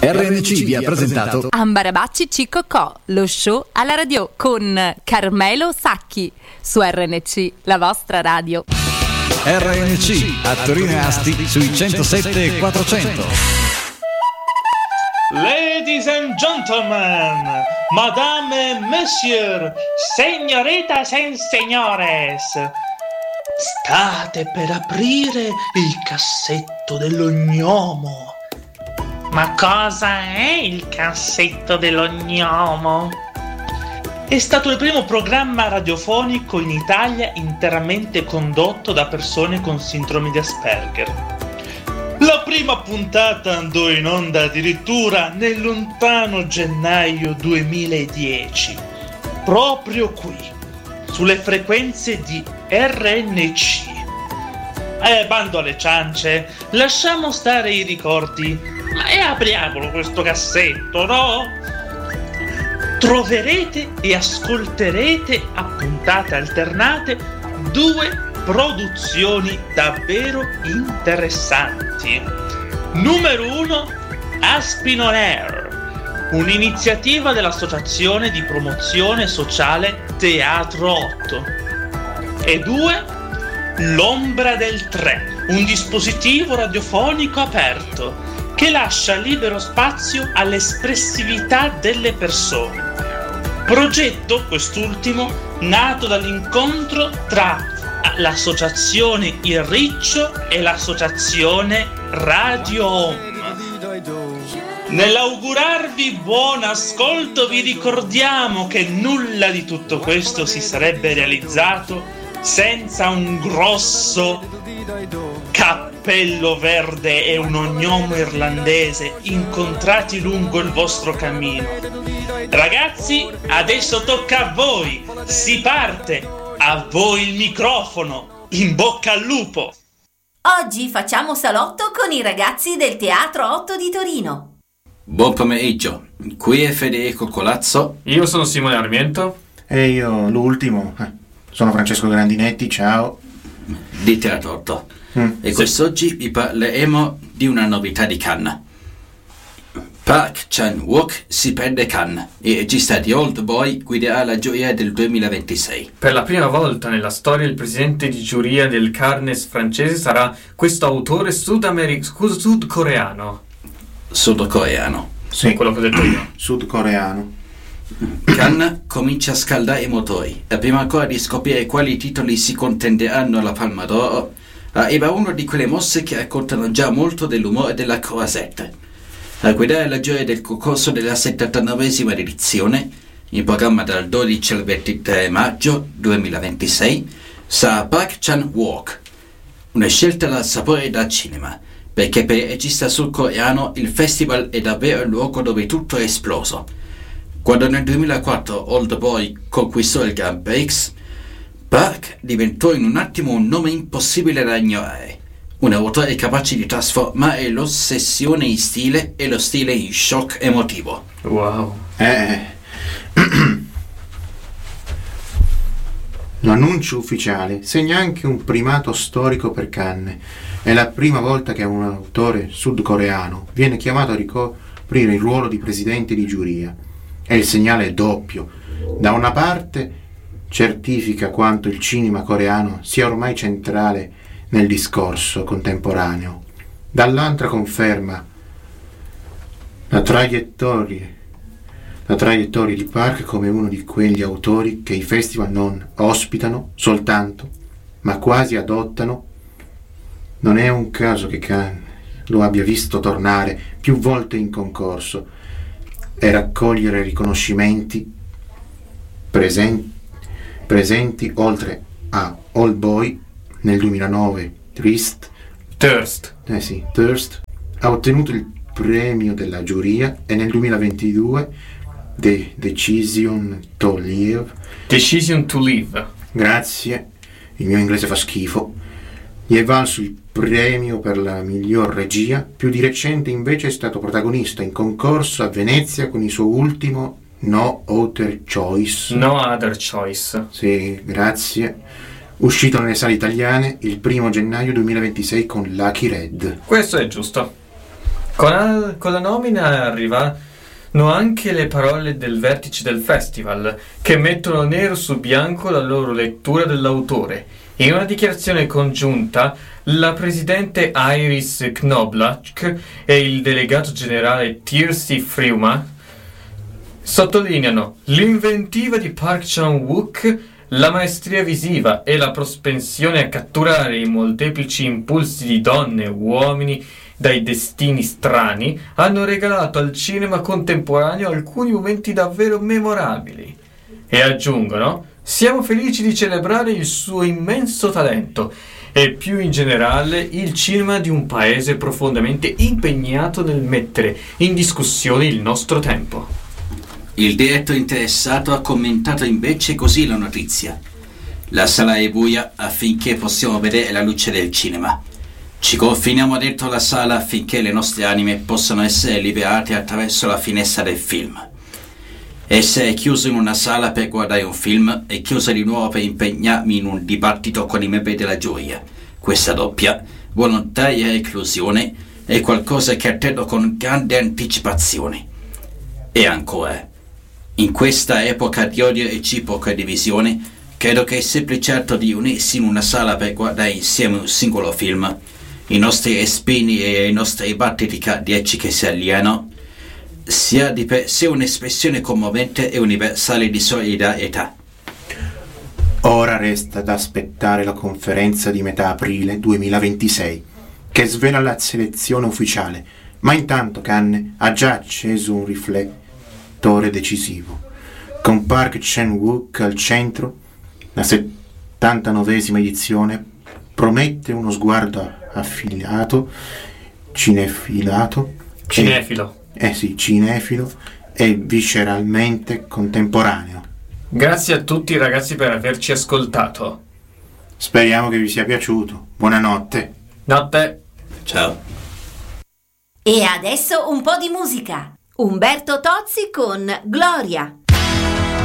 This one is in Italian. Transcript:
RNC vi ha presentato Ambarabacci Cicocò, lo show alla radio con Carmelo Sacchi su RNC, la vostra radio. RNC a Torino e Asti sui 107 e 400. Ladies and gentlemen, madame et monsieur, señoritas and señores, state per aprire il cassetto dell'ognomo. Ma cosa è il cassetto dell'ognomo? È stato il primo programma radiofonico in Italia interamente condotto da persone con sindrome di Asperger. La prima puntata andò in onda addirittura nel lontano gennaio 2010, proprio qui, sulle frequenze di RNC. Bando alle ciance, lasciamo stare i ricordi, e apriamolo questo cassetto, no? Troverete e ascolterete a puntate alternate due produzioni davvero interessanti. Numero 1, Aspin on Air, un'iniziativa dell'Associazione di Promozione Sociale Teatro 8. E 2, L'Ombra del 3, un dispositivo radiofonico aperto che lascia libero spazio all'espressività delle persone. Progetto, quest'ultimo, nato dall'incontro tra l'associazione Il Riccio e l'associazione Radio Home. Nell'augurarvi buon ascolto vi ricordiamo che nulla di tutto questo si sarebbe realizzato senza un grosso cappello verde e un ognomo irlandese incontrati lungo il vostro cammino. Ragazzi, adesso tocca a voi, si parte, a voi il microfono, in bocca al lupo. Oggi facciamo salotto con i ragazzi del Teatro 8 di Torino. Buon pomeriggio, qui è Federico Colazzo. Io sono Simone Armiento. E io l'ultimo, sono Francesco Grandinetti, ciao. Di Teatro 8. E quest'oggi vi parleremo di una novità di Cannes. Park Chan-wook si prende Cannes. Il regista di Old Boy guiderà la giuria del 2026. Per la prima volta nella storia il presidente di giuria del Cannes francese sarà questo autore sudcoreano. Sudcoreano. Sì, quello che ho detto io. Sudcoreano. Cannes comincia a scaldare i motori e prima ancora di scoprire quali titoli si contenderanno alla Palma d'Oro arriva una di quelle mosse che raccontano già molto dell'umore della Croisette. A guidare la giuria del concorso della 79esima edizione, in programma dal 12 al 23 maggio 2026, sarà Park Chan-wook, una scelta dal sapore da cinema, perché per il regista sudcoreano il festival è davvero il luogo dove tutto è esploso. Quando nel 2004 Old Boy conquistò il Grand Prix, Park diventò in un attimo un nome impossibile da ignorare, un autore capace di trasformare l'ossessione in stile e lo stile in shock emotivo. Wow. L'annuncio ufficiale segna anche un primato storico per Cannes. È la prima volta che un autore sudcoreano viene chiamato a ricoprire il ruolo di presidente di giuria. E il segnale è doppio. Da una parte certifica quanto il cinema coreano sia ormai centrale nel discorso contemporaneo, dall'altra conferma la traiettoria di Park come uno di quegli autori che i festival non ospitano soltanto, ma quasi adottano. Non è un caso che Cannes lo abbia visto tornare più volte in concorso e raccogliere riconoscimenti presenti oltre a Old Boy nel 2009. Thirst ha ottenuto il premio della giuria e nel 2022 Decision to Live. Grazie, il mio inglese fa schifo. Gli è valso il premio per la miglior regia. Più di recente invece è stato protagonista in concorso a Venezia con il suo ultimo No Other Choice. Sì, grazie. Uscito nelle sale italiane il 1 gennaio 2026 con Lucky Red. Questo è giusto. Con la nomina arrivano anche le parole del vertice del festival, che mettono nero su bianco la loro lettura dell'autore. In una dichiarazione congiunta, la presidente Iris Knobloch e il delegato generale Tirsi Friuma sottolineano l'inventiva di Park Chan-wook, la maestria visiva e la propensione a catturare i molteplici impulsi di donne e uomini dai destini strani hanno regalato al cinema contemporaneo alcuni momenti davvero memorabili. E aggiungono: siamo felici di celebrare il suo immenso talento e più in generale il cinema di un paese profondamente impegnato nel mettere in discussione il nostro tempo. Il diretto interessato ha commentato invece così la notizia: la sala è buia affinché possiamo vedere la luce del cinema. Ci confiniamo dentro la sala affinché le nostre anime possano essere liberate attraverso la finestra del film. Essere chiuso in una sala per guardare un film e chiuso di nuovo per impegnarmi in un dibattito con i membri della giuria. Questa doppia, volontaria reclusione, è qualcosa che attendo con grande anticipazione. E ancora, in questa epoca di odio reciproco e divisione, credo che il semplice atto di unirsi in una sala per guardare insieme un singolo film, i nostri respiri e i nostri battiti cardiaci che si alliano, sia di per sé un'espressione commovente e universale di solidarietà. Ora resta da aspettare la conferenza di metà aprile 2026, che svela la selezione ufficiale, ma intanto Cannes ha già acceso un riflettore decisivo. Con Park Chan-wook al centro, la 79esima edizione promette uno sguardo cinefilo e visceralmente contemporaneo. Grazie a tutti ragazzi per averci ascoltato. Speriamo che vi sia piaciuto. Buonanotte. Notte. Ciao. E adesso un po' di musica. Umberto Tozzi con Gloria.